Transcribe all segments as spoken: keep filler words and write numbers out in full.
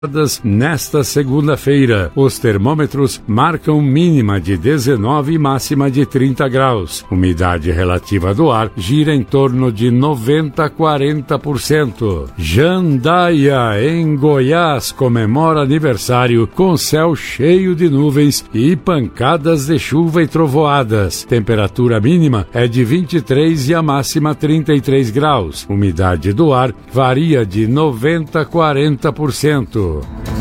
Nesta segunda-feira, os termômetros marcam mínima de dezenove e máxima de trinta graus. Umidade relativa do ar gira em torno de noventa a quarenta por cento. Jandaia, em Goiás, comemora aniversário com céu cheio de nuvens e pancadas de chuva e trovoadas. Temperatura mínima é de vinte e três e a máxima trinta e três graus. Umidade do ar varia de noventa a quarenta por cento.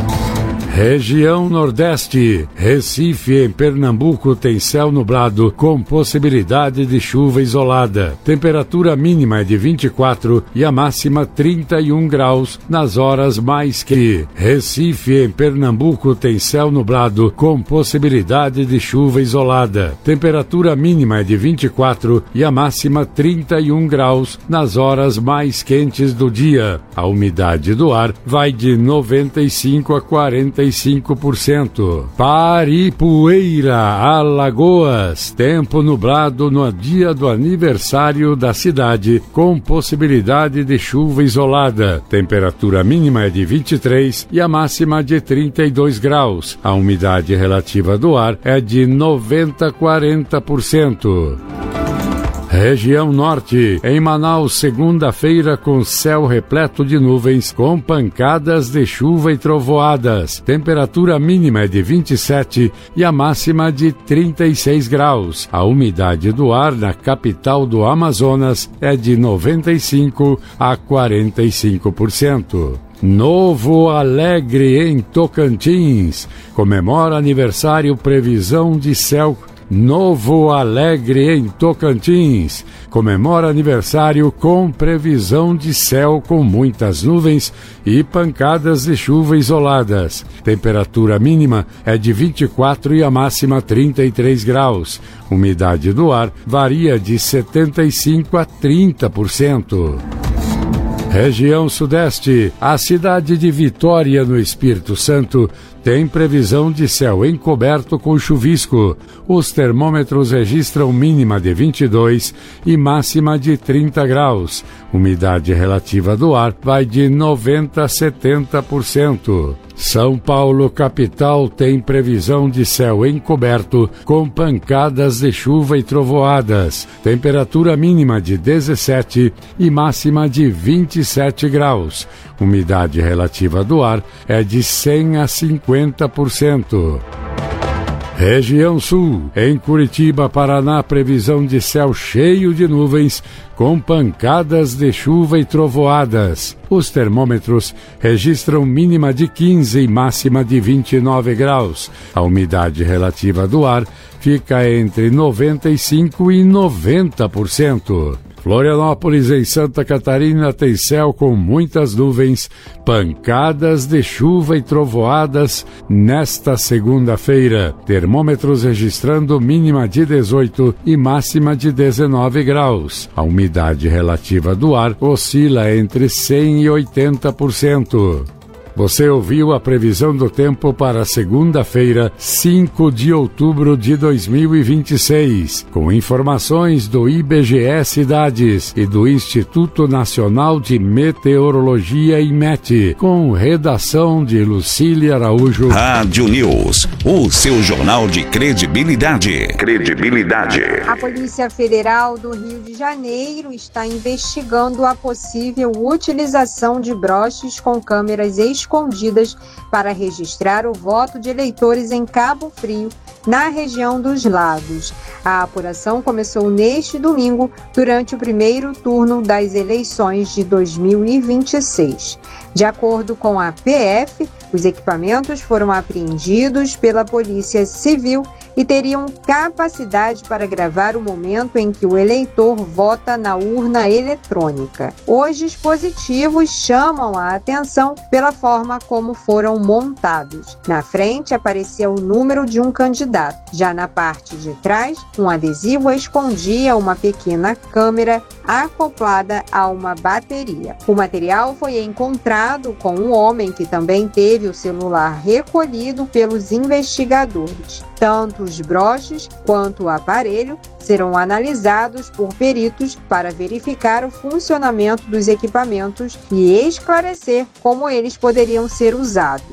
Região Nordeste. Recife, em Pernambuco, tem céu nublado com possibilidade de chuva isolada. Temperatura mínima é de vinte e quatro e a máxima trinta e um graus nas horas mais quentes. Recife, em Pernambuco, tem céu nublado com possibilidade de chuva isolada. Temperatura mínima é de vinte e quatro e a máxima trinta e um graus nas horas mais quentes do dia. A umidade do ar vai de noventa e cinco a quarenta e cinco por cento. Paripueira, Alagoas. Tempo nublado no dia do aniversário da cidade, com possibilidade de chuva isolada. Temperatura mínima é de vinte e três e a máxima de trinta e dois graus. A umidade relativa do ar é de noventa a quarenta por cento. Região Norte. Em Manaus, segunda-feira, com céu repleto de nuvens, com pancadas de chuva e trovoadas. Temperatura mínima é de vinte e sete e a máxima de trinta e seis graus. A umidade do ar na capital do Amazonas é de noventa e cinco a quarenta e cinco por cento. Novo Alegre, em Tocantins, comemora aniversário. Previsão de céu. Novo Alegre, em Tocantins, comemora aniversário com previsão de céu com muitas nuvens e pancadas de chuva isoladas. Temperatura mínima é de vinte e quatro e a máxima trinta e três graus. Umidade do ar varia de setenta e cinco a trinta por cento. Região Sudeste. A cidade de Vitória, no Espírito Santo, tem previsão de céu encoberto com chuvisco. Os termômetros registram mínima de vinte e dois e máxima de trinta graus. Umidade relativa do ar vai de noventa a setenta por cento. São Paulo, capital, tem previsão de céu encoberto com pancadas de chuva e trovoadas. Temperatura mínima de dezessete e máxima de vinte e sete graus. Umidade relativa do ar é de cem a cinquenta por cento. Região Sul. Em Curitiba, Paraná, previsão de céu cheio de nuvens com pancadas de chuva e trovoadas. Os termômetros registram mínima de quinze e máxima de vinte e nove graus. A umidade relativa do ar fica entre noventa e cinco e noventa por cento. Florianópolis, em Santa Catarina, tem céu com muitas nuvens, pancadas de chuva e trovoadas nesta segunda-feira. Termômetros registrando mínima de dezoito e máxima de dezenove graus. A umidade relativa do ar oscila entre cem e oitenta por cento. Você ouviu a previsão do tempo para segunda-feira, cinco de outubro de dois mil e vinte e seis, com informações do I B G E Cidades e do Instituto Nacional de Meteorologia, IMET, com redação de Lucília Araújo. Rádio News, o seu jornal de credibilidade. Credibilidade. A Polícia Federal do Rio de Janeiro está investigando a possível utilização de broches com câmeras escondidas para registrar o voto de eleitores em Cabo Frio, na região dos Lagos. A apuração começou neste domingo, durante o primeiro turno das eleições de dois mil e vinte e seis. De acordo com a P F, os equipamentos foram apreendidos pela Polícia Civil e teriam capacidade para gravar o momento em que o eleitor vota na urna eletrônica. Os dispositivos chamam a atenção pela forma como foram montados. Na frente aparecia o número de um candidato. Já na parte de trás, um adesivo escondia uma pequena câmera acoplada a uma bateria. O material foi encontrado com um homem que também teve o celular recolhido pelos investigadores. Tanto os broches quanto o aparelho serão analisados por peritos para verificar o funcionamento dos equipamentos e esclarecer como eles poderiam ser usados.